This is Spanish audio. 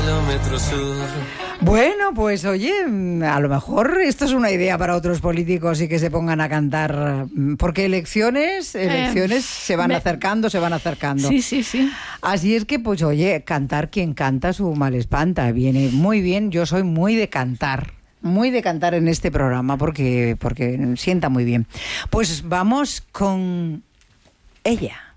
kilómetro sur. Bueno, pues oye, a lo mejor esto es una idea para otros políticos y que se pongan a cantar, porque elecciones se van acercando. Sí. Así es que, pues oye, cantar, quien canta su mal espanta, viene muy bien. Yo soy muy de cantar en este programa porque sienta muy bien. Pues vamos con ella.